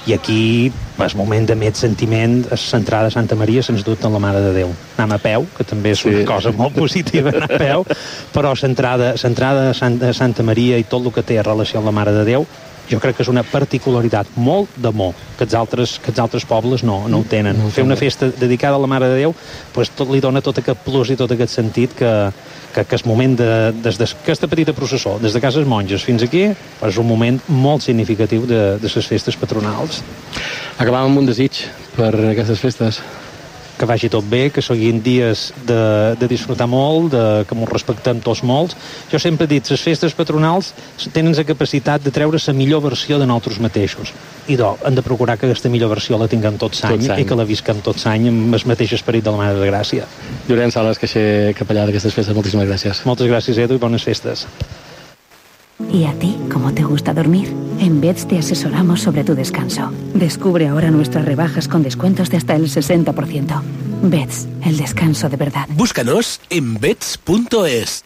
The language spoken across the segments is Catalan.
I aquí el moment de més sentiment és l'entrada de Santa Maria, sens dubte, en la Mare de Déu. Anem a peu, que també és una cosa molt positiva, anar a peu, però l'entrada de Santa Maria i tot el que té relació amb la Mare de Déu, jo crec que és una particularitat molt de Mó, que els altres pobles no ho tenen. Fer una festa dedicada a la Mare de Déu, pues, tot li dona tot aquest plus i tot aquest sentit que el moment des d'aquesta petita processó, des de Cases Monges fins aquí, és un moment molt significatiu de les festes patronals. Acabam amb un desig per aquestes festes. Que vagi tot bé, que siguin dies de disfrutar molt, que ens respectem tots molts. Jo sempre he dit, les festes patronals tenen la capacitat de treure la millor versió de nosaltres mateixos. I hem de procurar que aquesta millor versió la tinguem tots any i que la visquem tots any amb el mateix esperit de la Mare de Gràcia. Llorenç Sales, caixer capellà d'aquestes festes, moltíssimes gràcies. Moltes gràcies, Edu, i bones festes. ¿Y a ti cómo te gusta dormir? En Beds te asesoramos sobre tu descanso. Descubre ahora nuestras rebajas con descuentos de hasta el 60%. Beds, el descanso de verdad. Búscanos en beds.es.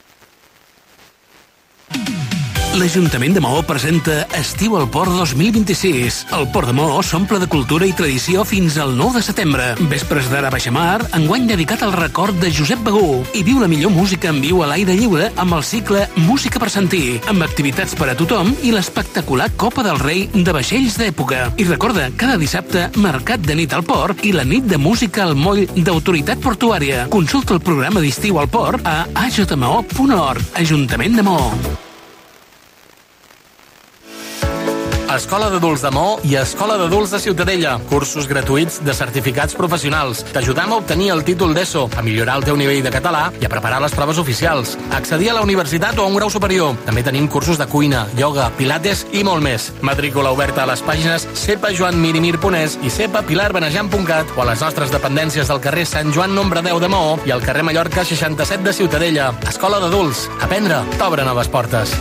L'Ajuntament de Maó presenta Estiu al Port 2026. El Port de Maó s'omple de cultura i tradició fins al 9 de setembre. Vespres d'ara baixamar, enguany dedicat al record de Josep Begú. I viu la millor música en viu a l'aire lliure amb el cicle Música per sentir, amb activitats per a tothom i l'espectacular Copa del Rei de vaixells d'època. I recorda, cada dissabte, mercat de nit al port i la nit de música al moll d'Autoritat Portuària. Consulta el programa d'estiu al port a ajmo.org. Ajuntament de Maó. Escola d'Adults de Maó i Escola d'Adults de Ciutadella. Cursos gratuïts de certificats professionals. T'ajudam a obtenir el títol d'ESO, a millorar el teu nivell de català i a preparar les proves oficials. A accedir a la universitat o a un grau superior. També tenim cursos de cuina, ioga, pilates i molt més. Matrícula oberta a les pàgines cepajoanmirimir.es i cepapilarbenejam.cat o a les nostres dependències del carrer Sant Joan nombre 10 de Maó i al carrer Mallorca 67 de Ciutadella. Escola d'Adults. Aprendre t'obre noves portes.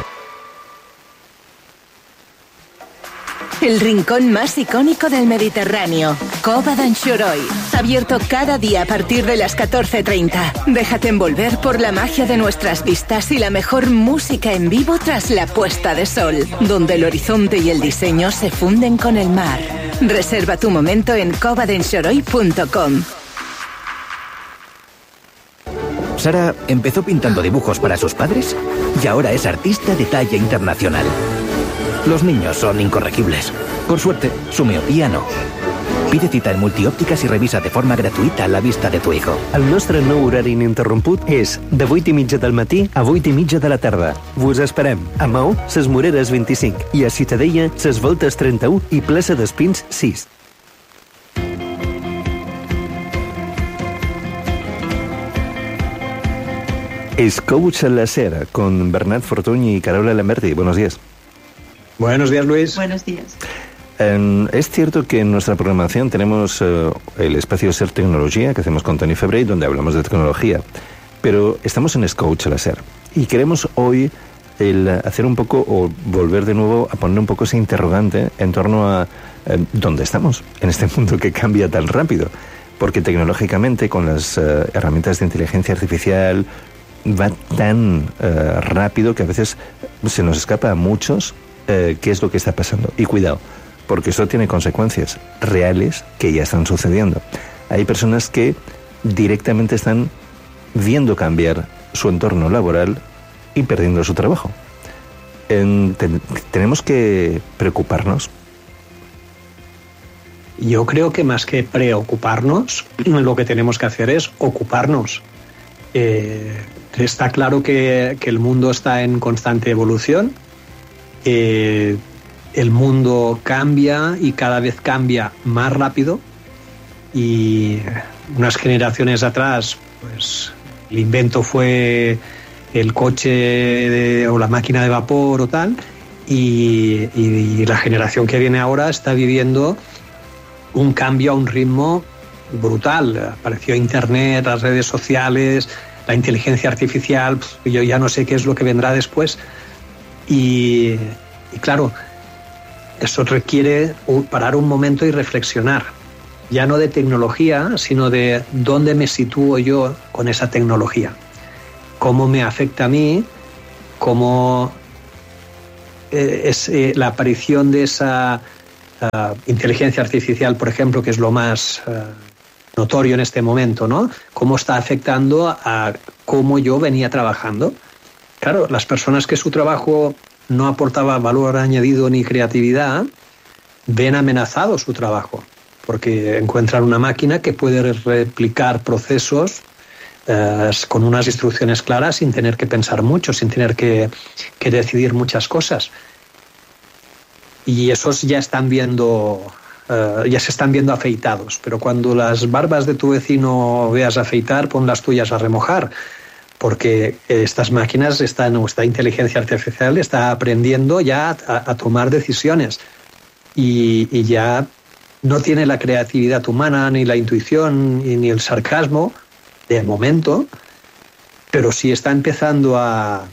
El rincón más icónico del Mediterráneo, Cova d'Anxoroi. Abierto cada día a partir de las 14:30. Déjate envolver por la magia de nuestras vistas y la mejor música en vivo tras la puesta de sol, donde el horizonte y el diseño se funden con el mar. Reserva tu momento en covadenxoroi.com. Sara empezó pintando dibujos para sus padres y ahora es artista de talla internacional. Los niños son incorregibles. Por suerte, su miopía no. Pide cita en Multiòptiques i revisa de forma gratuïta la vista de tu hijo. El nostre nou horari ininterromput és de 8:30 del matí a 8:30 de la tarda. Vos esperem a Maó, Ses Moreres 25 i a Ciutadella, Ses Voltes 31 i Plaça d'Espins 6. Es Coach Láser con Bernat Fortuny y Carola Lamberti. Buenos días. Buenos días, Luis. Buenos días. Es cierto que en nuestra programación tenemos el espacio Ser Tecnología, que hacemos con Toni Febrer, donde hablamos de tecnología, pero estamos en Coach Láser y queremos hoy hacer un poco, o volver de nuevo a poner un poco ese interrogante en torno a dónde estamos en este mundo que cambia tan rápido, porque tecnológicamente con las herramientas de inteligencia artificial va tan rápido que a veces se nos escapa a muchos qué es lo que está pasando. Y cuidado, porque eso tiene consecuencias reales que ya están sucediendo. Hay personas que directamente están viendo cambiar su entorno laboral y perdiendo su trabajo. ¿Tenemos que preocuparnos? Yo creo que más que preocuparnos, lo que tenemos que hacer es ocuparnos. Está claro que el mundo está en constante evolución. El mundo cambia y cada vez cambia más rápido, y unas generaciones atrás pues el invento fue el coche o la máquina de vapor o tal, y la generación que viene ahora está viviendo un cambio a un ritmo brutal. Apareció Internet, las redes sociales, la inteligencia artificial, yo ya no sé qué es lo que vendrá después. Y claro, eso requiere parar un momento y reflexionar, ya no de tecnología, sino de dónde me sitúo yo con esa tecnología, cómo me afecta a mí, cómo es la aparición de esa inteligencia artificial, por ejemplo, que es lo más notorio en este momento, ¿no? Cómo está afectando a cómo yo venía trabajando. Claro, las personas que su trabajo no aportaba valor añadido ni creatividad, ven amenazado su trabajo, porque encuentran una máquina que puede replicar procesos con unas instrucciones claras sin tener que pensar mucho, sin tener que decidir muchas cosas. Y esos ya están viendo, ya se están viendo afeitados. Pero cuando las barbas de tu vecino veas afeitar, pon las tuyas a remojar, porque estas máquinas, esta inteligencia artificial está aprendiendo ya a tomar decisiones y ya no tiene la creatividad humana, ni la intuición, ni el sarcasmo, de momento, pero sí está empezando a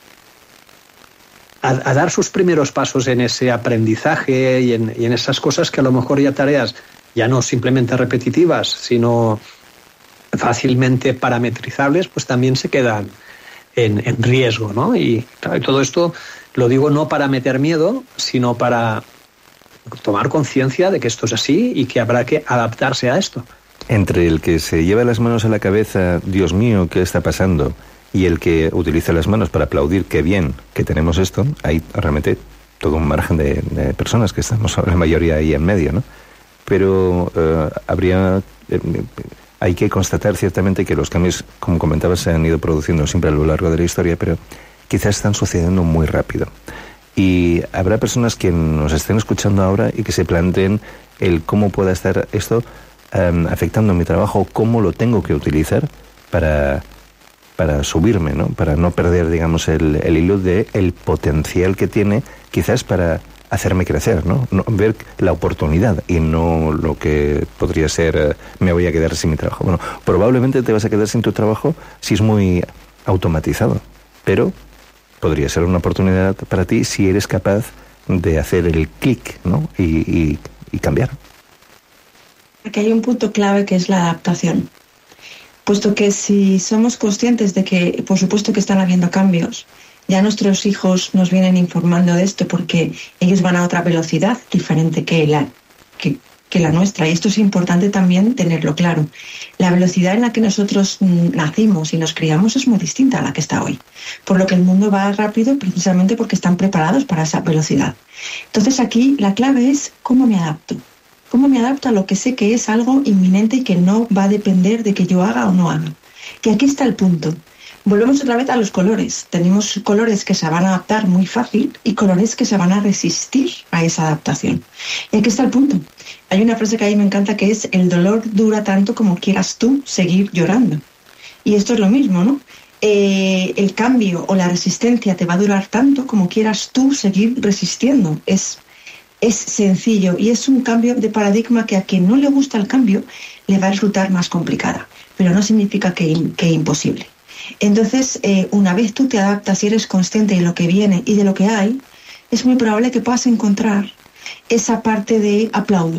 dar sus primeros pasos en ese aprendizaje y en esas cosas que a lo mejor ya tareas ya no simplemente repetitivas, sino fácilmente parametrizables, pues también se quedan en riesgo, ¿no? Y todo esto lo digo no para meter miedo, sino para tomar conciencia de que esto es así y que habrá que adaptarse a esto. Entre el que se lleva las manos a la cabeza, Dios mío, ¿qué está pasando?, y el que utiliza las manos para aplaudir, qué bien que tenemos esto, hay realmente todo un margen de personas que estamos, la mayoría ahí en medio, ¿no? Pero hay que constatar ciertamente que los cambios, como comentabas, se han ido produciendo siempre a lo largo de la historia, pero quizás están sucediendo muy rápido. Y habrá personas que nos estén escuchando ahora y que se planteen el cómo pueda estar esto afectando mi trabajo, cómo lo tengo que utilizar para subirme, ¿no? Para no perder, digamos, el hilo del potencial que tiene, quizás para hacerme crecer, ¿no? Ver la oportunidad y no lo que podría ser me voy a quedar sin mi trabajo. Bueno, probablemente te vas a quedar sin tu trabajo si es muy automatizado, pero podría ser una oportunidad para ti si eres capaz de hacer el clic, ¿no? Y cambiar. Aquí hay un punto clave que es la adaptación. Puesto que si somos conscientes de que, por supuesto que están habiendo cambios, ya nuestros hijos nos vienen informando de esto porque ellos van a otra velocidad diferente que la nuestra. Y esto es importante también tenerlo claro. La velocidad en la que nosotros nacimos y nos criamos es muy distinta a la que está hoy. Por lo que el mundo va rápido precisamente porque están preparados para esa velocidad. Entonces aquí la clave es cómo me adapto. ¿Cómo me adapto a lo que sé que es algo inminente y que no va a depender de que yo haga o no haga? Y aquí está el punto. Volvemos otra vez a los colores. Tenemos colores que se van a adaptar muy fácil y colores que se van a resistir a esa adaptación. Y aquí está el punto. Hay una frase que a mí me encanta que es: el dolor dura tanto como quieras tú seguir llorando. Y esto es lo mismo, ¿no? El cambio o la resistencia te va a durar tanto como quieras tú seguir resistiendo. Es sencillo y es un cambio de paradigma que a quien no le gusta el cambio le va a resultar más complicada, pero no significa que imposible. Entonces, una vez tú te adaptas y eres consciente de lo que viene y de lo que hay, es muy probable que puedas encontrar esa parte de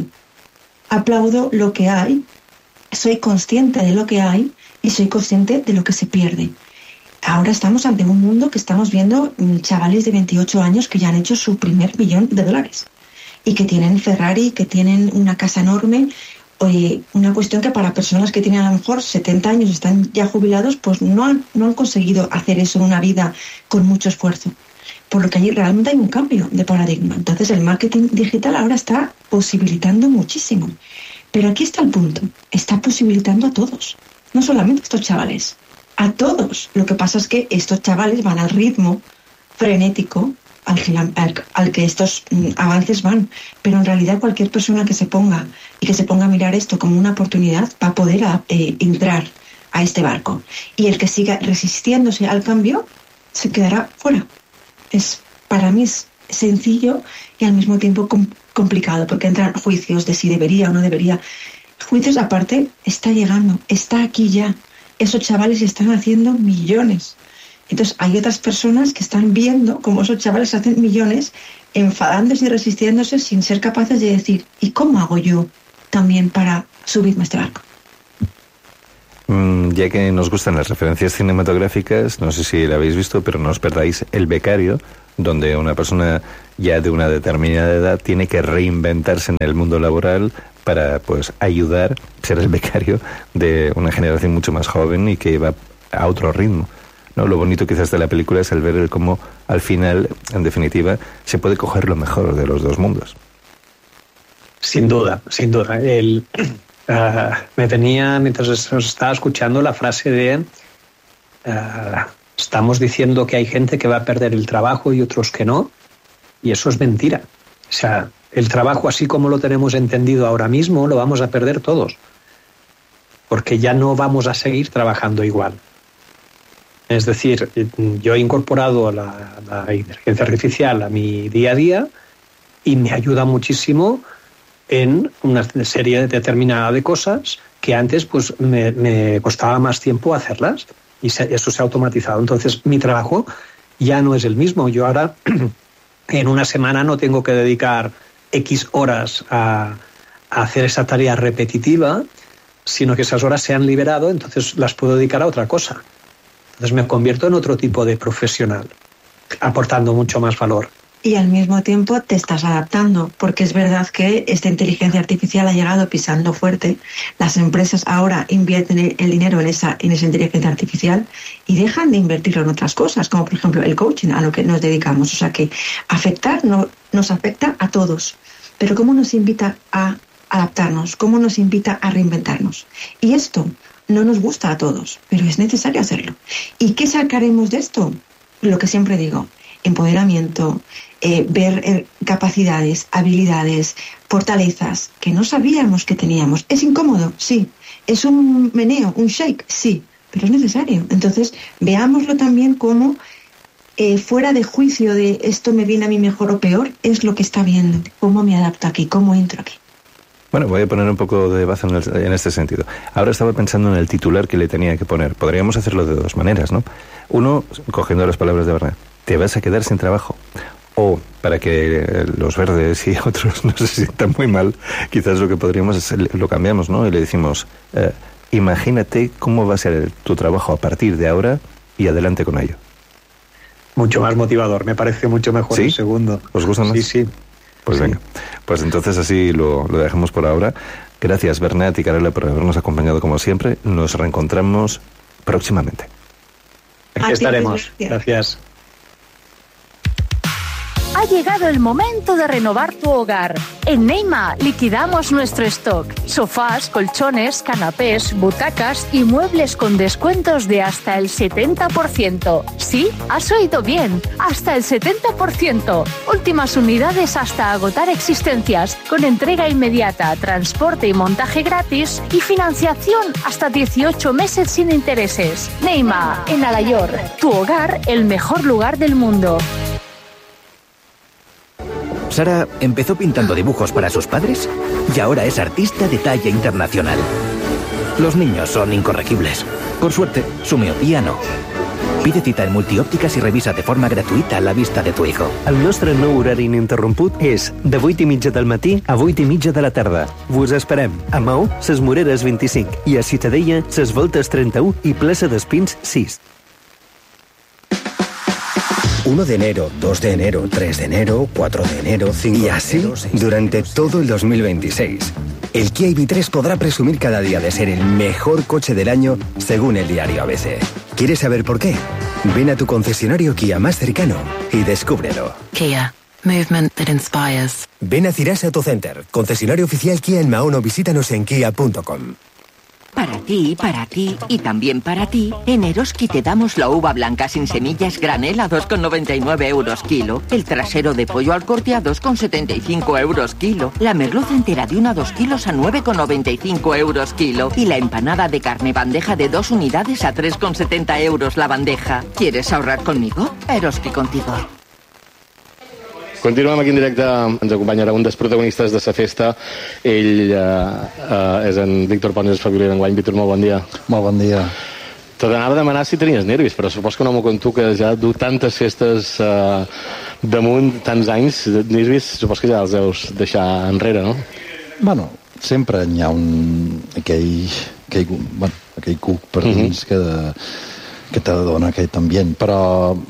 aplaudo lo que hay, soy consciente de lo que hay y soy consciente de lo que se pierde. Ahora estamos ante un mundo que estamos viendo chavales de 28 años que ya han hecho su primer $1.000.000 y que tienen Ferrari, que tienen una casa enorme. Una cuestión que para personas que tienen a lo mejor 70 años y están ya jubilados, pues no han conseguido hacer eso en una vida con mucho esfuerzo. Por lo que allí realmente hay un cambio de paradigma. Entonces el marketing digital ahora está posibilitando muchísimo. Pero aquí está el punto. Está posibilitando a todos. No solamente a estos chavales. A todos. Lo que pasa es que estos chavales van al ritmo frenético al que estos avances van, pero en realidad cualquier persona que se ponga a mirar esto como una oportunidad va a poder entrar a este barco, y el que siga resistiéndose al cambio se quedará fuera. Para mí es sencillo y al mismo tiempo complicado, porque entran juicios de si debería o no debería. Juicios aparte, está llegando, está aquí ya. Esos chavales están haciendo millones. Entonces hay otras personas que están viendo cómo esos chavales hacen millones, enfadándose y resistiéndose sin ser capaces de decir: ¿y cómo hago yo también para subirme a este barco? Ya que nos gustan las referencias cinematográficas, no sé si la habéis visto, pero no os perdáis El Becario, donde una persona ya de una determinada edad tiene que reinventarse en el mundo laboral para pues ayudar, ser el becario de una generación mucho más joven y que va a otro ritmo, ¿no? Lo bonito quizás de la película es el ver cómo al final, en definitiva, se puede coger lo mejor de los dos mundos. Sin duda, sin duda. Me venía, mientras os estaba escuchando, la frase de estamos diciendo que hay gente que va a perder el trabajo y otros que no, y eso es mentira. O sea, el trabajo así como lo tenemos entendido ahora mismo lo vamos a perder todos, porque ya no vamos a seguir trabajando igual. Es decir, yo he incorporado la inteligencia artificial a mi día a día y me ayuda muchísimo en una serie determinada de cosas que antes pues me costaba más tiempo hacerlas, y eso se ha automatizado. Entonces mi trabajo ya no es el mismo. Yo ahora en una semana no tengo que dedicar X horas a hacer esa tarea repetitiva, sino que esas horas se han liberado, entonces las puedo dedicar a otra cosa. Entonces me convierto en otro tipo de profesional, aportando mucho más valor. Y al mismo tiempo te estás adaptando, porque es verdad que esta inteligencia artificial ha llegado pisando fuerte. Las empresas ahora invierten el dinero en esa inteligencia artificial y dejan de invertirlo en otras cosas, como por ejemplo el coaching, a lo que nos dedicamos. O sea que nos afecta a todos. Pero ¿cómo nos invita a adaptarnos? ¿Cómo nos invita a reinventarnos? Y esto no nos gusta a todos, pero es necesario hacerlo. ¿Y qué sacaremos de esto? Lo que siempre digo, empoderamiento, ver capacidades, habilidades, fortalezas que no sabíamos que teníamos. ¿Es incómodo? Sí. ¿Es un meneo, un shake? Sí, pero es necesario. Entonces, veámoslo también como fuera de juicio de esto me viene a mí mejor o peor, es lo que está viendo, cómo me adapto aquí, cómo entro aquí. Bueno, voy a poner un poco de base en este sentido. Ahora estaba pensando en el titular que le tenía que poner. Podríamos hacerlo de dos maneras, ¿no? Uno, cogiendo las palabras de Bernat, te vas a quedar sin trabajo. O, para que los verdes y otros no se sientan muy mal, quizás lo que podríamos es, lo cambiamos, ¿no? Y le decimos, imagínate cómo va a ser tu trabajo a partir de ahora y adelante con ello. Mucho más motivador, me parece mucho mejor. ¿Sí? El segundo. ¿Os gusta más? Sí, sí. Pues sí. Venga, pues entonces así lo dejamos por ahora. Gracias Bernat y Carola por habernos acompañado como siempre. Nos reencontramos próximamente. Aquí estaremos. Gracias. Ha llegado el momento de renovar tu hogar. En Neima liquidamos nuestro stock. Sofás, colchones, canapés, butacas y muebles con descuentos de hasta el 70%. ¿Sí? ¿Has oído bien? Hasta el 70%. Últimas unidades hasta agotar existencias, con entrega inmediata, transporte y montaje gratis y financiación hasta 18 meses sin intereses. Neima, en Alayor. Tu hogar, el mejor lugar del mundo. Sara empezó pintando dibujos para sus padres y ahora es artista de talla internacional. Los niños son incorregibles. Por suerte, su miopía no. Pide cita en Multiòptiques i revisa de forma gratuïta la vista de tu hijo. El nostre nou horari ininterromput és de 8:30 del matí a 8:30 de la tarda. Vos esperem a Maó, Ses Moreres 25 i a Ciutadella, Ses Voltes 31 i Plaça d'Espins 6. 1 de enero, 2 de enero, 3 de enero, 4 de enero, 5 y así de enero, 6 durante todo el 2026. El Kia EV3 podrá presumir cada día de ser el mejor coche del año según el diario ABC. ¿Quieres saber por qué? Ven a tu concesionario Kia más cercano y descúbrelo. Kia. Movement that inspires. Ven a Cirasa Autocenter, concesionario oficial Kia en Mahón, o visítanos en kia.com. Para ti y también para ti, en Eroski te damos la uva blanca sin semillas granel a 2,99 euros kilo, el trasero de pollo al corte a 2,75 euros kilo, la merluza entera de 1 a 2 kilos a 9,95 euros kilo y la empanada de carne bandeja de 2 unidades a 3,70 euros la bandeja. ¿Quieres ahorrar conmigo? Eroski contigo. Continuem aquí en directe, ens acompanyarà un dels protagonistes de la festa. Ell és en Víctor Pons, és família d'enguany. Víctor, molt bon dia. Molt bon dia. Te n'anava a demanar si tenies nervis, però supos que un home com tu, que ja du tantes festes damunt, tants anys, nervis, supos que ja els deus deixar enrere, no? Bueno, sempre hi ha aquell cuc per dins que te dona aquest ambient, però bueno,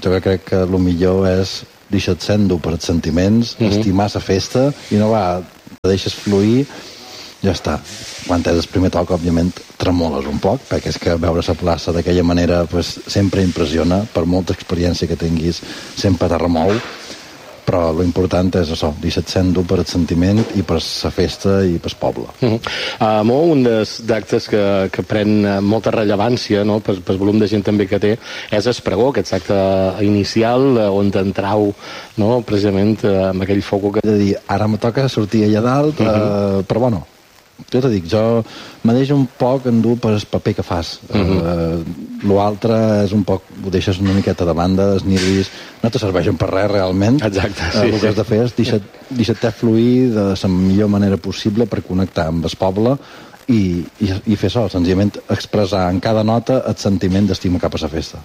Jo crec que el millor és deixar-te endur per els sentiments, estimar la festa, i no va, te deixes fluir, ja està. Quan és el primer toc, òbviament, tremoles un poc, perquè és que veure la plaça d'aquella manera pues, sempre impressiona, per molta experiència que tinguis, sempre te remou, però l'important és això, deixar-te endur per el sentiment i per la festa i pel poble. Un dels actes que pren molta rellevància, no, pel volum de gent també que té, és el pregó, aquest acte inicial on t'entrau, no, precisament amb aquell foc que... És a dir, ara me toca sortir allà dalt, però bueno, jo te dic, jo me deixo un poc endur per el paper que fas. L'altre és un poc, ho deixes una miqueta de banda, els nervis no te serveixen per res realment. Exacte, sí. El que has de fer és deixar-te fluir de la millor manera possible per connectar amb el poble i fer això, senzillament expressar en cada nota el sentiment d'estima cap a la festa.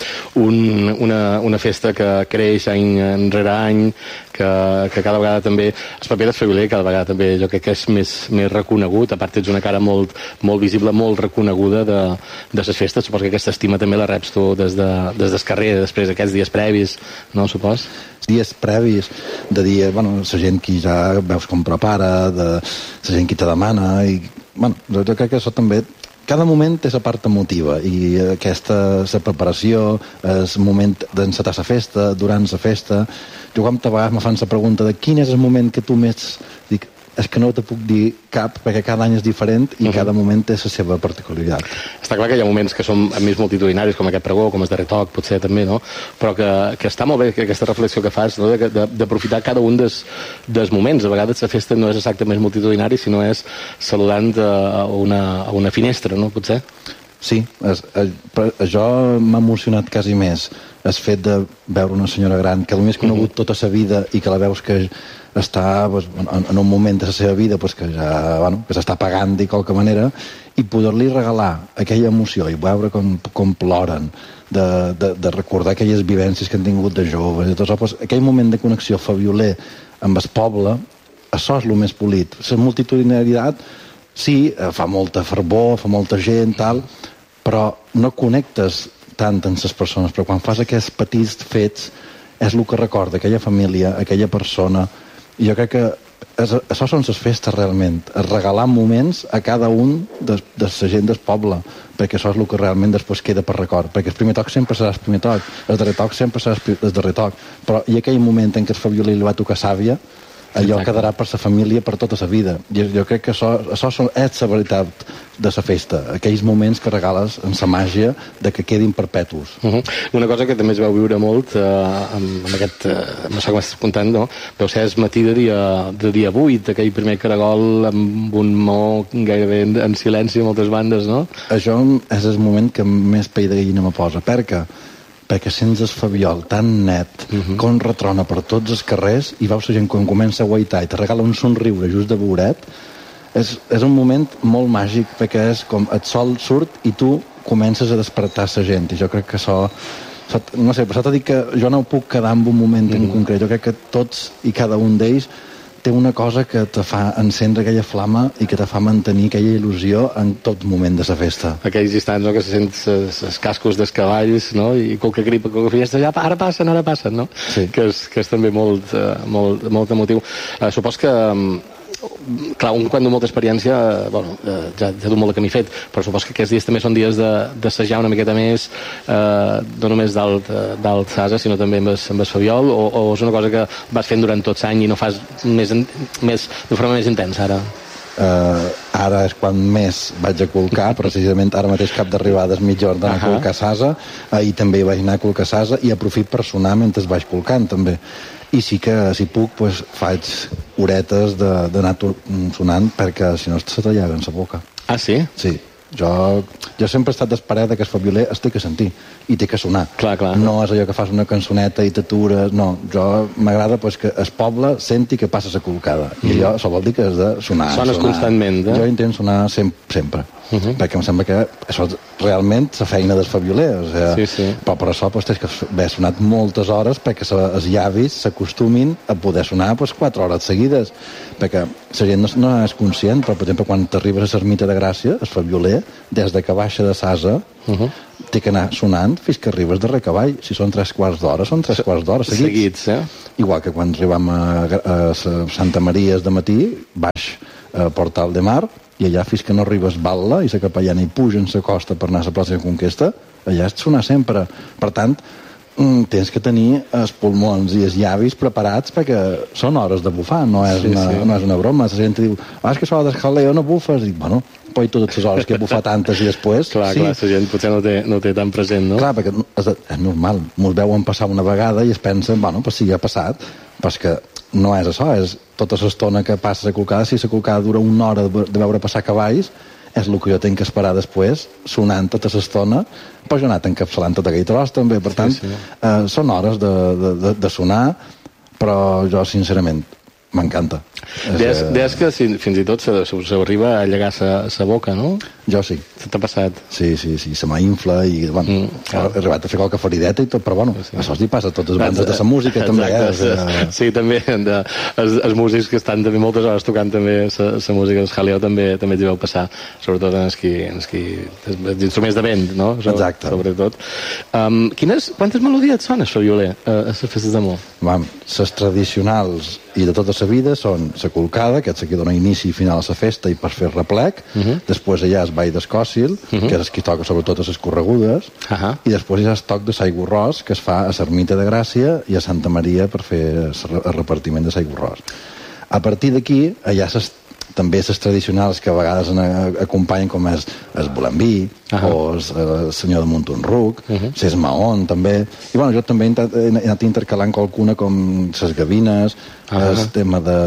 Una festa que creix any enrere any, que cada vegada també el paper de Febrer cada vegada també jo crec que és més reconegut, a part ets una cara molt visible, molt reconeguda de les festes. Suposo que aquesta estima també la reps tu des del carrer, després d'aquests dies previs, no, supos? Dies previs de dir, bueno, la gent que ja veus com prepara, de la gent que te demana, i bueno, jo crec que això també cada moment té la part emotiva i aquesta, la preparació, el moment d'encetar la festa, durant la festa. Jo quan a vegades me fan la pregunta de quin és el moment que tu més... Dic, és que no te puc dir cap, perquè cada any és diferent i cada moment té la seva particularitat. Està clar que hi ha moments que són més multitudinaris, com aquest pregó, com el darrer toc, potser també, no? Però que està molt bé aquesta reflexió que fas, no? D'aprofitar cada un dels moments. A vegades la festa no és exactament multitudinari, sinó és saludant a una finestra, no? Potser? Sí, això m'ha emocionat quasi més. El fet de veure una senyora gran que l'he conegut tota la vida i que la veus que està en un moment de la seva vida que s'està pagant de qualque manera, i poder-li regalar aquella emoció i veure com ploren, de recordar aquelles vivències que han tingut de joves, aquell moment de connexió fabioler amb el poble, això és el més polit. La multitudinaritat sí, fa molta fervor, fa molta gent, tal, però no connectes tant amb les persones, però quan fas aquests petits fets és el que recorda aquella família, aquella persona, i jo crec que això són les festes realment, regalar moments a cada un de la gent del poble, perquè això és el que realment després queda per record, perquè el primer toc sempre serà el primer toc, el darrer toc sempre serà el darrer toc, però hi ha aquell moment en què el Fabiola li va tocar sàvia, allò quedarà per la família per tota la vida. Jo crec que això és la veritat de la festa, aquells moments que regales en la màgia de que quedin perpetus. Una cosa que també es veu viure molt amb aquest, no sé com estàs contant, no? Deu ser el matí de dia 8, aquell primer caragol amb un mo gairebé en silenci a moltes bandes, no? Això és el moment que més pell de gallina me posa, perquè sents el Fabiol tan net, com retrona per tots els carrers, i veus la gent quan comença a guaitar i te regala un somriure just de veuret, és un moment molt màgic, perquè és com el sol surt i tu comences a despertar la gent, i jo crec que això no sé, per això t'he dit que jo no puc quedar en un moment en concret, jo crec que tots i cada un d'ells té una cosa que te fa encendre aquella flama i que te fa mantenir aquella il·lusió en tot moment de la festa. Aquells instants, no?, que se sents els cascos dels cavalls, no?, i qualque gripa, qualque fiesta, ja ara passen, no? Sí. Que és també molt emotiu. Supos que clar, un quan du molta experiència, bueno, ja du molt de camí fet, però supos que aquests dies també són dies d'assajar una miqueta més, no només d'alt sasa, sinó també amb el Fabiol, o és una cosa que vas fent durant tot l'any i no fas de forma més intensa, ara? Ara és quan més vaig a colcar, precisament ara mateix cap d'arribades mitja hora d'anar a colcar sasa, i també vaig anar a colcar sasa i aprofit per sonar mentre vaig colcant també, i sí que si puc faig horetes d'anar sonant perquè si no se t'allarguen la boca. Ah, sí? Sí. Jo sempre he estat d'esperar que el Fabioler es té que sentir i té que sonar. Clar. No és allò que fas una cançoneta i t'atures, no. Jo m'agrada que el poble senti que passes a colcada. I allò, això vol dir que has de sonar. Sones constantment, Jo intento sonar sempre. Perquè em sembla que això és realment la feina del Fabioler. O sigui, sí. Però per això tens que haver sonat moltes hores perquè els llavis s'acostumin a poder sonar 4 hores seguides. Perquè la gent no és conscient, però per exemple quan t'arribes a l'ermita de Gràcia, el Fabioler, des de que baixa de Sasa, té que anar sonant fins que arribes darrere cavall. Si són 3/4 d'hora, són 3/4 d'hora seguits. Igual que quan arribam a Santa Maria de matí, baix a Portal de Mar, i allà fins que no arribes Batla i la capellana i puja en la costa per anar a la plaça de Conquesta, allà has de sonar sempre. Per tant, tens que tenir els pulmons i els llavis preparats perquè són hores de bufar, no és una broma. La gent diu, és que això del jaleo no bufes, i bueno, poi totes les hores que he bufat tantes i després... Clar, la gent potser no té tan present, no? Clar, perquè és normal, mos veuen passar una vegada i es pensen, bueno, pues si ja ha passat, però és que no és això, és tota l'estona que passa la colcada. Si la colcada dura una hora de veure passar cavalls, és el que jo tinc que esperar després, sonant tota l'estona, però jo he anat encapçalant tot aquell tros també, per tant, són hores de sonar, però jo sincerament m'encanta. Deies que fins i tot s'arriba a llegar la boca, no? Jo sí. T'ha passat? Sí, se m'infla i, bueno, he arribat a fer qualque ferideta i tot, però bueno, això li passa a totes les bandes de la música també, Sí, també, els músics que estan també moltes hores tocant també la música del jaleo també ens hi veu passar, sobretot en els instruments de vent, no? Exacte. Sobretot. Quantes melodies són el violer a les festes d'amor? Les tradicionals i de tota la vida són la colcada, que és la que dona inici i final a la festa i per fer replec, després allà es ball d'escòcil, que és qui toca sobretot a les corregudes, i després hi ha el toc de s'aigüerròs, que es fa a l'Ermita de Gràcia i a Santa Maria per fer el repartiment de s'aigüerròs. A partir d'aquí, allà també les tradicionals que a vegades acompanyen, com és el Bolambí o el senyor de Montonruc, les Mahón també, i bueno, jo també he anat intercalant qualcuna com les Gavines, el tema de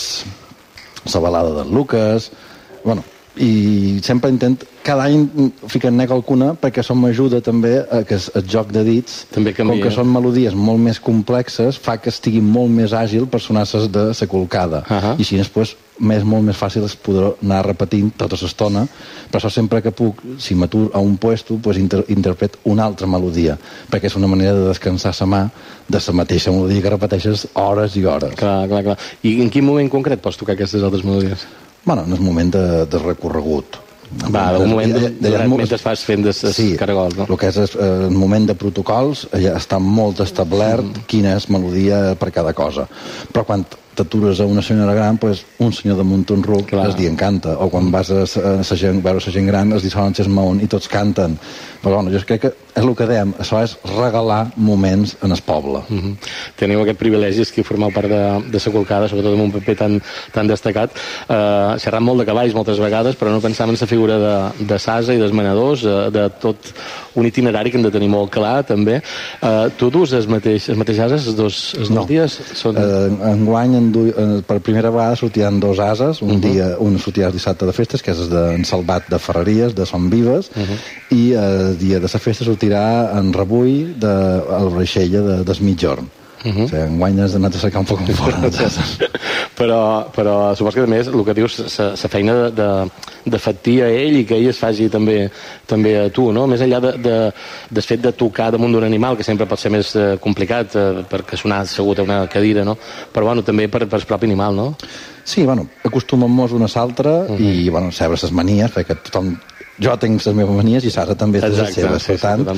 la balada del Lucas, bueno, i sempre cada any ficar-ne qualcuna perquè això m'ajuda també a que el joc de dits, com que són melodies molt més complexes, fa que estigui molt més àgil per sonar-se de la colcada, i així després m'és molt més fàcil poder anar repetint tota l'estona, però això sempre que puc, si m'aturo a un puesto, pues interpret una altra melodia, perquè és una manera de descansar la mà de la mateixa melodia que repeteixes hores i hores. Clar. I en quin moment concret pots tocar aquestes altres melodies? Bueno, en el moment de recorregut. Un moment mentre fas fent de caragols, no? El que és el moment de protocols ja està molt establert quina és melodia per cada cosa. Però quan t'atures a una senyora gran, un senyor de Montonruc es li encanta, o quan vas a veure la gent gran es li sonen les Mahón i tots canten. Però bueno, jo crec que és el que dèiem, això és regalar moments en el poble. Teniu aquest privilegi que formeu part de la colcada, sobretot amb un paper tan destacat, xerrant molt de cavalls moltes vegades, però no pensàvem en la figura de sasa i dels manadors, de tot un itinerari que hem de tenir molt clar també. Tu dus els mateixos ases els dos dies? Enguany per primera vegada sortiran 2 ases, un sortirà el dissabte de festes, que és en Salvat de Ferreries, de Son Vives, i el dia de la festa sortirà en Rebull al Reixella del Mitjorn. Enguany has anat a cercar un poc fora. Però supos que també és el que dius, la feina d'afectir a ell i que ell es faci també a tu, no? Més enllà del fet de tocar damunt d'un animal, que sempre pot ser més complicat perquè sonar assegut a una cadira, no? Però bueno, també per el propi animal, no? Sí, bueno, acostumem-nos una a l'altra i, bueno, saber les manies, perquè tothom... Jo tinc les meves manies i Sara també té les seves, per tant,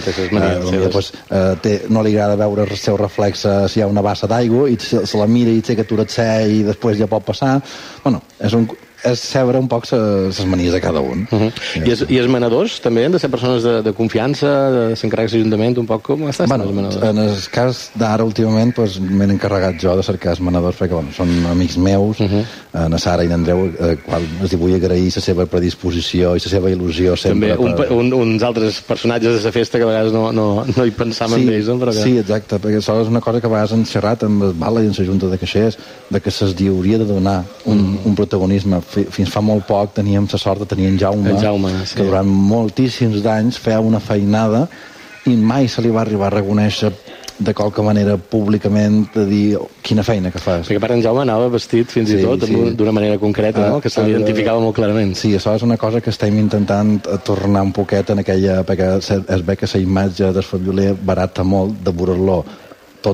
no li agrada veure el seu reflex si hi ha una bassa d'aigua i se la mira i té que aturar-se i després ja pot passar. Bueno, és saber un poc les manies de cada un. I els manadors també han de ser persones de confiança, de s'encarregar l'Ajuntament, un poc com estàs els manadors? En el cas d'ara últimament m'he encarregat jo de cercar els manadors perquè són amics meus, na Sara i n'Andreu, qual els vull agrair la seva predisposició i la seva il·lusió sempre. També uns altres personatges de la festa que a vegades no hi pensàvem en ells. Sí, exacte, perquè això és una cosa que a vegades han xerrat amb el Bala i en la Junta de Caixers, que se'ls hauria de donar un protagonisme. Fins fa molt poc teníem la sort de tenir en Jaume, que durant moltíssims d'anys feia una feinada i mai se li va arribar a reconèixer de qualque manera públicament de dir quina feina que fas. Perquè a part en Jaume anava vestit fins i tot d'una manera concreta, no? Que se l'identificava molt clarament. Sí, això és una cosa que estem intentant tornar un poquet en aquella... perquè es ve que la imatge del violer barata molt de veure-lo tot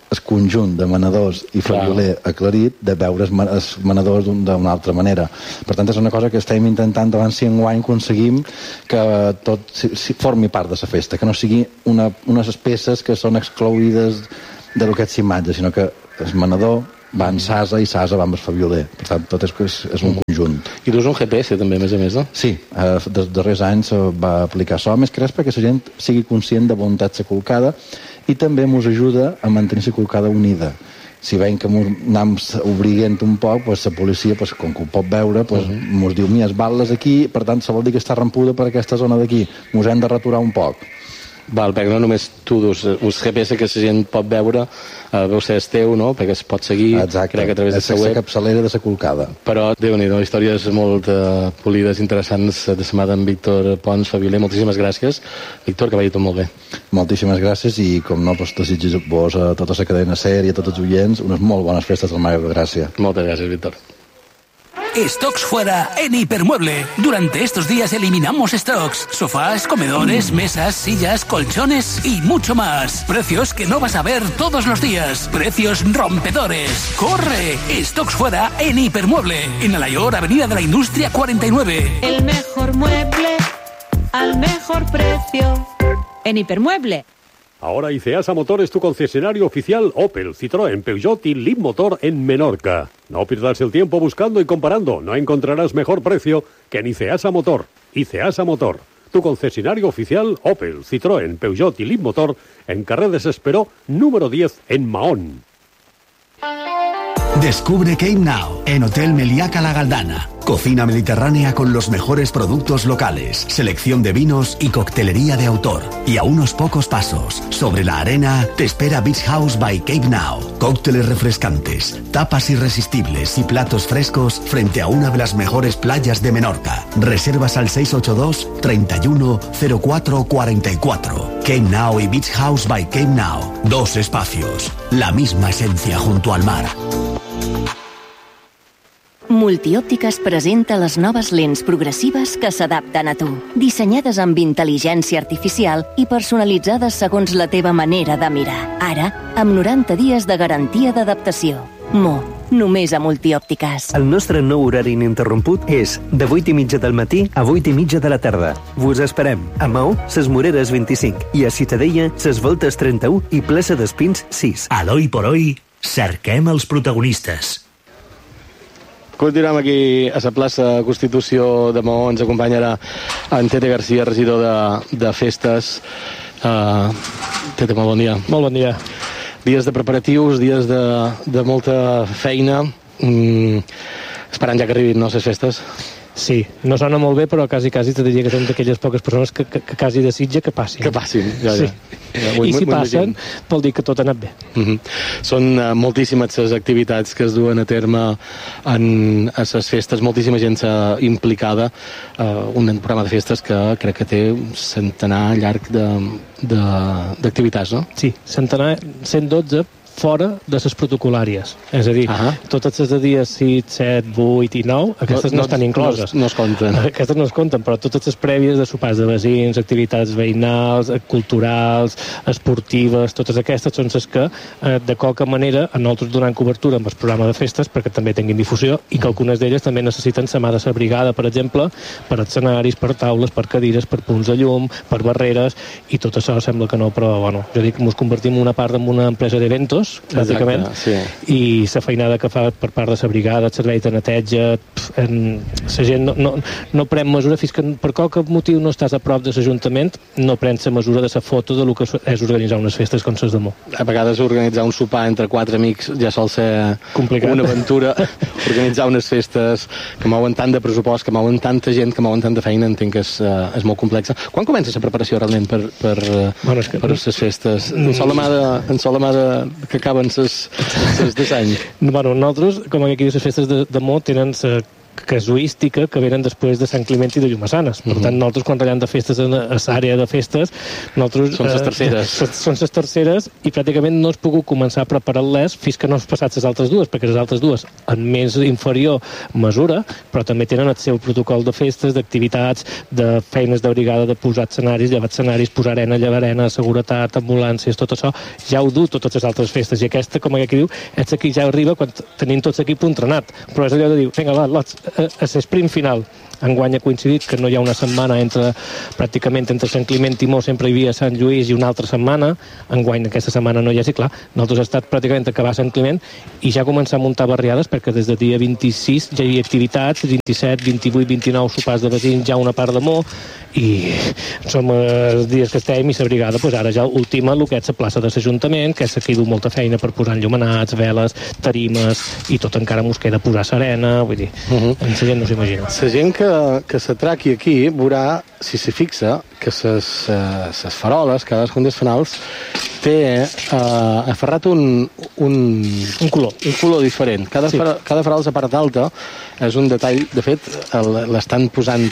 el conjunt de menadors i fabioler aclarit de veure els menadors d'una altra manera. Per tant, és una cosa que estem intentant davant si enguany aconseguim que tot formi part de la festa, que no sigui unes peces que són excloïdes de lo que és imatge, sinó que el menador va en Sasa i Sasa va amb el fabioler. Per tant, tot és un conjunt. I dus un GPS també, a més a més, no? Sí, dels darrers anys va aplicar això, més que res perquè la gent sigui conscient de voluntat la colcada i també ens ajuda a mantenir la colcada unida. Si veiem que anem obriguent un poc, la policia, com que ho pot veure, ens diu, mira, es batlles aquí, per tant, se vol dir que està rampuda per aquesta zona d'aquí. Ens hem de raturar un poc. Val, perquè no només tu dus un GPS que la gent pot veure, veu ser teu, no? Perquè es pot seguir, crec, a través de la web. És la capçalera de la colcada. Però, Déu-n'hi-do, històries molt polides, interessants, de la mà d'en Víctor Pons, fabioler. Moltíssimes gràcies. Víctor, que vagi tot molt bé. Moltíssimes gràcies i, com no, desitjo vos a tota la cadena SER i a tots els oients unes molt bones festes del Maio de Gràcia. Moltes gràcies, Víctor. Stocks fuera en Hipermueble. Durante estos días eliminamos stocks, sofás, comedores, mesas, sillas, colchones y mucho más. Precios que no vas a ver todos los días. Precios rompedores. ¡Corre! Stocks fuera en Hipermueble. En Alayor, Avenida de la Industria 49. El mejor mueble al mejor precio en Hipermueble. Ahora ICEASA Motor es tu concesionario oficial Opel, Citroën, Peugeot y Leapmotor en Menorca. No pierdas el tiempo buscando y comparando. No encontrarás mejor precio que en ICEASA Motor. ICEASA Motor, tu concesionario oficial Opel, Citroën, Peugeot y Leapmotor en Carrer Desesperó, número 10 en Mahón. Descubre Cape Now en Hotel Meliaca La Galdana. Cocina mediterránea con los mejores productos locales, selección de vinos y coctelería de autor. Y a unos pocos pasos, sobre la arena, te espera Beach House by Cape Now. Cócteles refrescantes, tapas irresistibles y platos frescos frente a una de las mejores playas de Menorca. Reservas al 682 31 04 44. Cape Now y Beach House by Cape Now. 2 espacios, la misma esencia junto al mar. Multiòptiques presenta les noves lents progressives que s'adapten a tu, dissenyades amb intel·ligència artificial i personalitzades segons la teva manera de mirar. Ara, amb 90 dies de garantia d'adaptació. Només a Multiòptiques. El nostre nou horari ininterromput és de 8:30 del matí a 8:30 de la tarda. Vos esperem a Maó, Ses Moreres 25 i a Ciutadella, Ses Voltes 31 i Plaça d'Espins 6. A l'Oi por Oi, cerquem els protagonistes. Continuem aquí a la plaça Constitució de Maó. Ens acompanya ara en Tete Garcia, regidor de festes. Tete, molt bon dia. Molt bon dia. Dies de preparatius, dies de molta feina, esperant ja que arribin, no, les festes? Sí, no sona molt bé, però quasi te diria que són d'aquelles poques persones que quasi desitja que passin. Que passin, ja. Sí. I si passen, vol dir que tot ha anat bé. Són moltíssimes les activitats que es duen a terme en les festes, moltíssima gent implicada, un programa de festes que crec que té un centenar llarg d'activitats, no? Sí, centenar, 112 fora de les protocolàries. És a dir, totes les de dies 6, 7, 8 i 9, aquestes no estan incloses. No es compten. Aquestes no es compten, però totes les prèvies de sopars de veïns, activitats veïnals, culturals, esportives, totes aquestes són les que, de qualque manera, a nosaltres donant cobertura amb el programa de festes perquè també tinguin difusió i que algunes d'elles també necessiten la mà de la brigada, per exemple, per escenaris, per taules, per cadires, per punts de llum, per barreres, i tot això sembla que no, però bueno, jo dic que ens convertim en una part en una empresa d'eventos, bàsicament. Exacte, sí. I la feinada que fa per part de la brigada, el servei de neteja, la gent no pren mesura fins que per qualque motiu no estàs a prop de l'Ajuntament, no prens la mesura de la foto de lo que és organitzar unes festes com les de Mo. A vegades organitzar un sopar entre 4 amics ja sol ser complicat. Una aventura. Organitzar unes festes que mouen tant de pressupost, que mouen tanta gent, que mouen tanta feina, entenc que és molt complexa. Quan comença la preparació realment per les festes? En sol la mà que acaben les de l'any. Bueno, nosaltres, com aquí les festes de Mo, tenen la casuística que venen després de Sant Climent i de Llumasanes. Per tant, nosaltres quan ratllem de festes a l'àrea de festes, nosaltres... Són les terceres. Són les terceres i pràcticament no has pogut començar a preparar-les fins que no has passat les altres dues, perquè les altres dues en més inferior mesura, però també tenen el seu protocol de festes, d'activitats, de feines de brigada, de posar escenaris, llevar escenaris, posar arena, llevar arena, seguretat, ambulàncies, tot això, ja ho du totes les altres festes. I aquesta, com aquí diu, és que ja arriba quan tenim tots l'equip entrenat. Però és allò de dir, vinga, va, lots, a l'esprint final. Enguany ha coincidit que no hi ha una setmana pràcticament entre Sant Climent i Mó, sempre hi havia Sant Lluís i una altra setmana. Enguany aquesta setmana no hi ha, sí, clar. Nosaltres ha estat pràcticament acabar Sant Climent i ja començar a muntar barriades, perquè des del dia 26 ja hi havia activitats, 27, 28, 29 sopars de veïns, ja una part de Mó, i som els dies que estem i la brigada, doncs ara ja ultima el que és la plaça de l'Ajuntament, que és aquí du molta feina per posar enllumenats, veles, tarimes, i tot encara mos queda posar serena, vull dir, la gent no s'imagina. La gent que s'atraqui aquí veurà, si s'hi fixa, que les faroles, cadascun dels fanals, té aferrat un color diferent. Cada farol de part alta és un detall, de fet, l'estan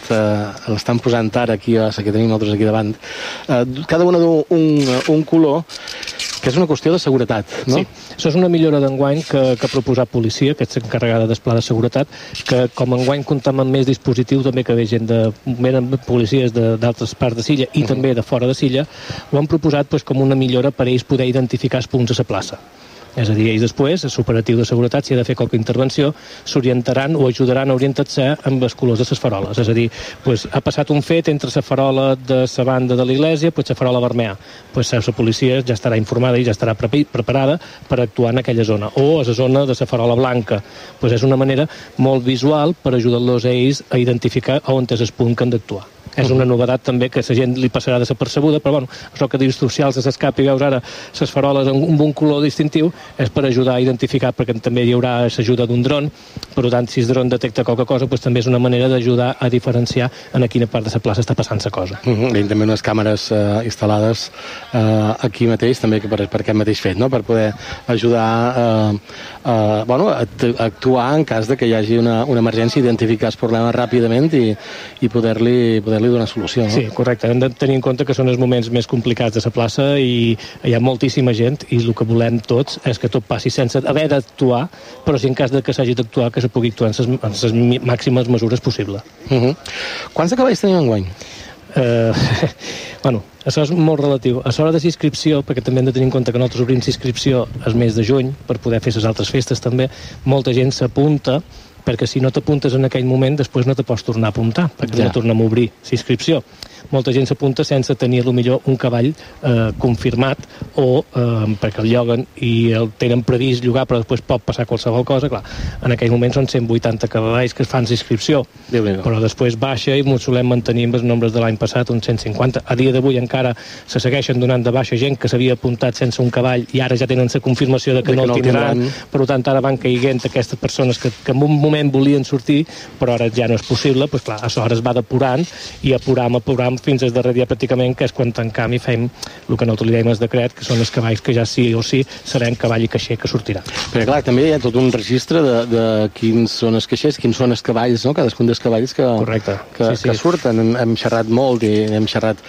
posant ara aquí, la que tenim nosaltres aquí davant. Cada una un color, que és una qüestió de seguretat, no? Sí, això és una millora d'enguany que ha proposat policia, que és encarregada del pla de seguretat, que com enguany comptem amb més dispositius, també que ve gent venen policies d'altres parts de Silla i també de fora de Silla, ho han proposat com una millora per ells poder identificar els punts a la plaça. És a dir, ells després, el superatiu de seguretat, si ha de fer qualque intervenció, s'orientaran o ajudaran a orientar-se amb els colors de les faroles. És a dir, ha passat un fet entre la farola de la banda de l'església i la farola vermella. La policia ja estarà informada i ja estarà preparada per actuar en aquella zona. O a la zona de la farola blanca. És una manera molt visual per ajudar-los a ells a identificar on és el punt que han d'actuar. És una novetat també que la gent li passarà desapercebuda, però bueno, això que dius socials se escapi, veus ara les faroles amb un color distintiu, és per ajudar a identificar, perquè també hi haurà l'ajuda d'un dron, per tant, si el dron detecta qualque cosa, també és una manera d'ajudar a diferenciar en quina part de la plaça està passant la cosa. Hi ha també unes càmeres instal·lades aquí mateix, també per aquest mateix fet, no? Per poder ajudar a actuar en cas de que hi hagi una emergència, identificar els problemes ràpidament i poder-li donar solució, no? Sí, correcte. Hem de tenir en compte que són els moments més complicats de la plaça i hi ha moltíssima gent i el que volem tots és que tot passi sense haver d'actuar, però si en cas de que s'hagi d'actuar, que se pugui actuar en les màximes mesures possibles. Quants de cavalls tenim enguany? Bueno, això és molt relatiu. A l'hora de inscripció, perquè també hem de tenir en compte que nosaltres obrim inscripció el mes de juny per poder fer les altres festes també, molta gent s'apunta, perquè si no t'apuntes en aquell moment, després no te pots tornar a apuntar, perquè no tornem a obrir l'inscripció. Molta gent s'apunta sense tenir potser un cavall confirmat o perquè el lloguen i el tenen previst llogar, però després pot passar qualsevol cosa. Clar, en aquell moment són 180 cavalls que es fan inscripció, però després baixa i ens solem mantenir amb els nombres de l'any passat, uns 150. A dia d'avui encara se segueixen donant de baixa gent que s'havia apuntat sense un cavall i ara ja tenen la confirmació de que no el tindran. Per tant, ara van caiguent aquestes persones que en un moment volien sortir, però ara ja no és possible. Doncs clar, això ara es va depurant i apuram fins al darrer dia pràcticament, que és quan tancam i fem el que nosaltres li dèiem el decret, que són els cavalls que ja sí o sí seran cavall i caixer que sortirà. Perquè clar, també hi ha tot un registre de quins són els caixers, quins són els cavalls, no? Cadascun dels cavalls que surten. Hem xerrat molt i hem xerrat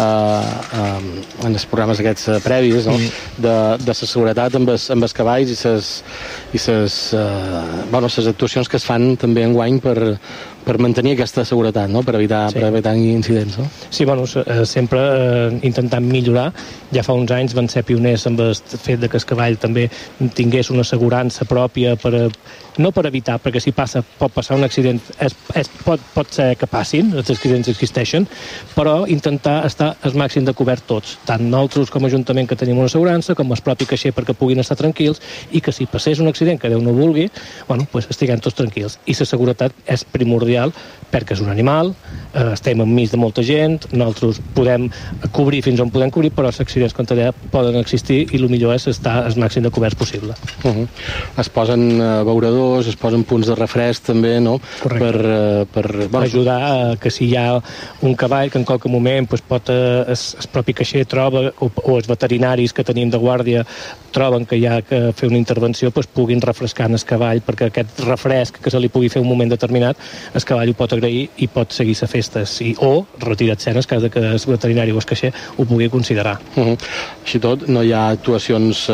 en els programes aquests previs, no? De la seguretat amb els cavalls i les actuacions que es fan també enguany per mantenir aquesta seguretat, no? Per evitar incidents, no? Sí, bueno, sempre intentant millorar. Ja fa uns anys van ser pioners amb el fet que el cavall també tingués una assegurança pròpia no per evitar, perquè si pot passar un accident, pot ser que passin, els accidents existeixen, però intentar estar al màxim de cobert tots, tant nosaltres com a Ajuntament que tenim una assegurança, com el propi caixer perquè puguin estar tranquils i que si passés un accident que Déu no vulgui, bueno, pues estiguem tots tranquils. I la seguretat és primordial primordial, perquè és un animal, estem enmig de molta gent, nosaltres podem cobrir fins on podem cobrir, però els accidents, com t'he dit, poden existir i el millor és estar el màxim de coberts possible. Es posen beuradors, es posen punts de refresc també, no? Per ajudar a que si hi ha un cavall que en qualque moment pot, el propi caixer troba, o els veterinaris que tenim de guàrdia troben que hi ha que fer una intervenció, puguin refrescar el cavall, perquè aquest refresc que se li pugui fer un moment determinat, el cavall ho pot agrair i pot seguir a festes, o retirar-se en el cas que el veterinari o el caixer ho pugui considerar. Així tot, no hi ha actuacions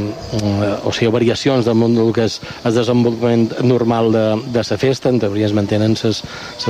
o sigui, variacions del món del que és el desenvolupament normal de la festa, en teoria es mantenen les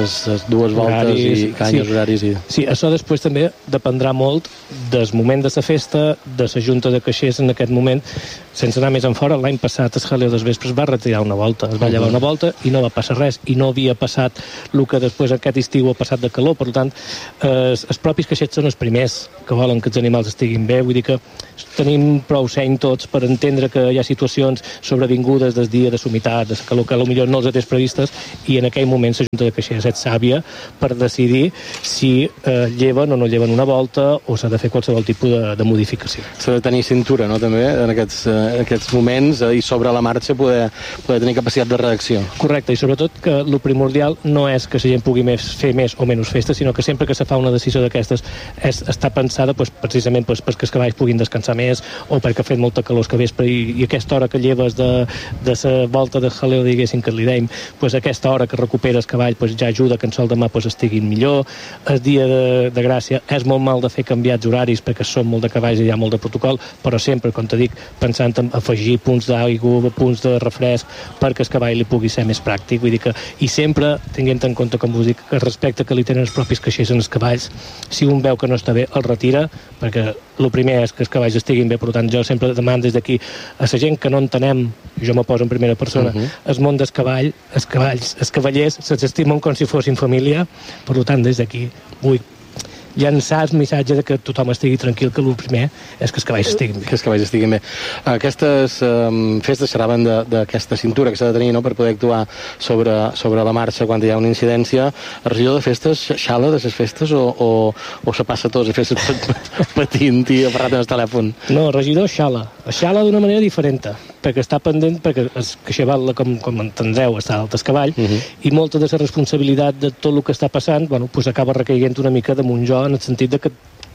dues voltes i canyes, horaris Sí, això després també dependrà molt del moment de la festa, de la junta de caixers en aquest moment. Sense anar més en fora, l'any passat el jaleo dels vespres va retirar una volta, es va llevar una volta i no va passar res, i no havia passat el que després aquest estiu ha passat de calor. Per tant, els propis caixers són els primers que volen que els animals estiguin bé. Vull dir que tenim prou seny tots per entendre que hi ha situacions sobrevingudes del dia, de humitat, de calor, que potser no els tens previstes, i en aquell moment la junta de caixers és sàvia per decidir si lleven o no lleven una volta o s'ha de fer qualsevol tipus de modificació. S'ha de tenir cintura, no?, també, en aquests moments, i sobre la marxa poder tenir capacitat de reacció. Correcte, i sobretot que el primordial no és que la gent pugui fer més o menys festes, sinó que sempre que se fa una decisió d'aquestes està pensada precisament perquè els cavalls puguin descansar més, o perquè ha fet molta calor que vespre, i aquesta hora que lleves de la volta de jaleo, diguéssim, que li deim, aquesta hora que recupera el cavall ja ajuda que en sol demà estiguin millor. El dia de Gràcia és molt mal de fer canviats horaris perquè són molt de cavalls i hi ha molt de protocol, però sempre, com te dic, pensant en afegir punts d'aigua, punts de refresc, perquè el cavall li pugui ser més pràctic. Vull dir que, i sempre tinguent en compte, com us dic, el respecte que li tenen els propis caixers en els cavalls. Si un veu que no està bé, el retira, perquè el primer és que els cavalls estiguin bé. Per tant, jo sempre demano des d'aquí a la gent que no entenem, jo me poso en primera persona, el món del cavall, els cavallers se'ls estimen com si fossin família. Per tant, des d'aquí vull llançar el missatge de que tothom estigui tranquil, que el primer és que els cavalls estiguin bé. Que els cavalls estiguin bé. Aquestes festes serven d'aquesta cintura que s'ha de tenir, no?, per poder actuar sobre la marxa quan hi ha una incidència. El regidor de festes xala de les festes o se passa tots a festes patint i aferrat en el telèfon? No, el regidor xala d'una manera diferent, perquè està pendent, perquè el caixer batlle, com entendreu, està dalt el cavall, i molta de la responsabilitat de tot el que està passant acaba recaiguent una mica damunt jo, en el sentit de que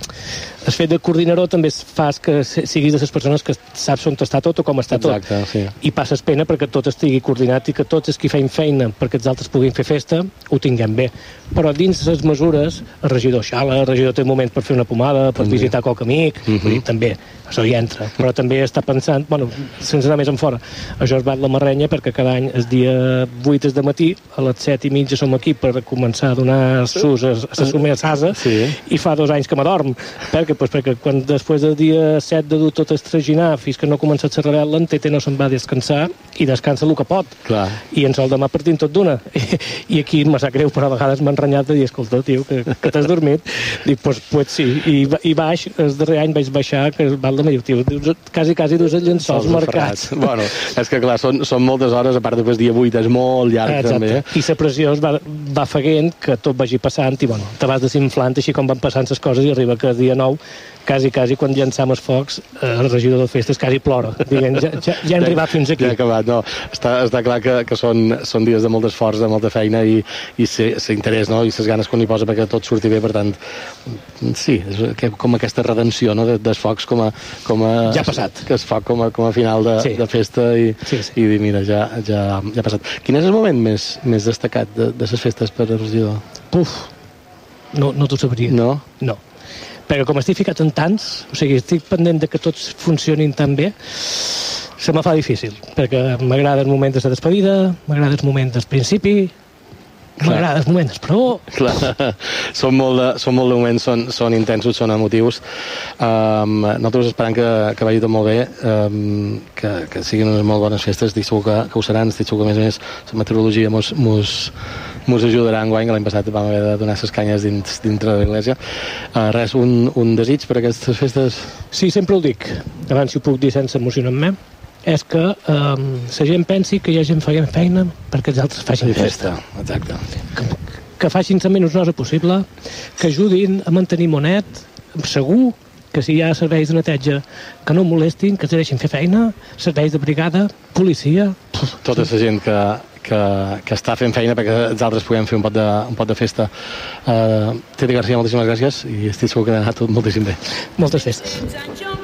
el fet de coordinador també fa que siguis de les persones que saps on està tot o com està tot. Exacte, sí. I passes pena perquè tot estigui coordinat i que tots els que feien feina perquè els altres puguin fer festa ho tinguem bé. Però dins les mesures, el regidor xala, el regidor té moments per fer una pomada, per visitar qualque amic, també, això hi entra. Però també està pensant, sense anar més en fora, això es bat la marrenya perquè cada any el dia 8 de matí, a les 7:30 som aquí per començar a donar sus a la somer a Sasa, i fa 2 anys que m'adorm. Perquè quan després del dia 7 de dur tot el traginar fins que no ha començat la rebel·la, en Tete no se'n va descansar i descansa el que pot. Clar. I en sol demà partint tot d'una. I aquí em sap greu, però a vegades m'han renyat de dir, escolta, tio, que t'has dormit. Dic, pues sí. I baix, el darrer any vaig baixar, que el val de mi diu, quasi dus els llençols marcats. Bueno, és que clar, són moltes hores, a part del dia 8 és molt llarg. Exacte. També. I la pressió va feguent que tot vagi passant i te vas desinflant així com van passant les coses i arriba que el dia 9 quasi quan llançam els focs el regidor de festes quasi plora, diguem, ja hem arribat fins aquí. Ja ha acabat, no, està clar que són dies de molt esforç, de molta feina i l'interès, no?, i les ganes que un hi posa perquè tot surti bé. Per tant, sí, és com aquesta redenció, no?, dels focs com a ja ha passat, que es fa com a final de festa i dir, mira, ja ha passat. Quin és el moment més destacat de les festes per al regidor? No t'ho sabria. No? No. Perquè com estic ficat en tants, o sigui, estic pendent de que tots funcionin tan bé, se me fa difícil, perquè m'agrada el moment de la despedida, m'agrada el moment del principi, m'agrada el moment del pregó. Clar, són molt de moments, són intensos, són emotius. Nosaltres esperem que vagi tot molt bé, que siguin unes molt bones festes, estic segur que ho seran, estic segur que a més la meteorologia mos ajudarà enguany, que l'any passat vam haver de donar les canyes dintre de l'església. Res, un desig per aquestes festes? Sí, sempre ho dic. Abans, si ho puc dir sense emocionar-me, és que la gent pensi que hi ha gent fent feina perquè els altres facin festa. Exacte. Que facin la menys nosa possible, que ajudin a mantenir Monet segur, que si hi ha serveis de neteja que no molestin, que es deixin fer feina, serveis de brigada, policia... Tota la gent que està fent feina perquè els altres puguem fer un pot de festa. Titi Garcia, moltíssimes gràcies i estic segur que ha anat tot moltíssim bé. Moltes festes.